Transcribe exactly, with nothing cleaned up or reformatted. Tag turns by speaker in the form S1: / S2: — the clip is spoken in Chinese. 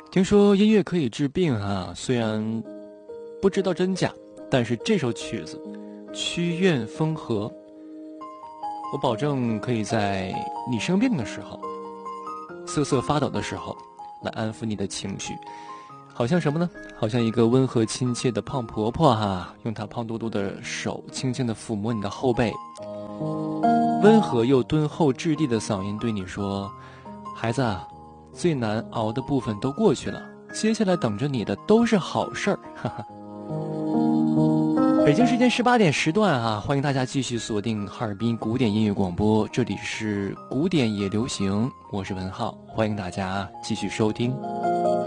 S1: 听说音乐可以治病啊，虽然不知道真假，但是这首曲子《曲院风荷》，我保证可以在你生病的时候、瑟瑟发抖的时候，来安抚你的情绪。好像什么呢？好像一个温和亲切的胖婆婆哈、啊，用她胖嘟嘟的手轻轻地抚摸你的后背，温和又敦厚质地的嗓音对你说：“孩子啊，最难熬的部分都过去了，接下来等着你的都是好事儿。”哈哈。北京时间十八点时段啊，欢迎大家继续锁定哈尔滨古典音乐广播，这里是古典也流行，我是文浩，欢迎大家继续收听。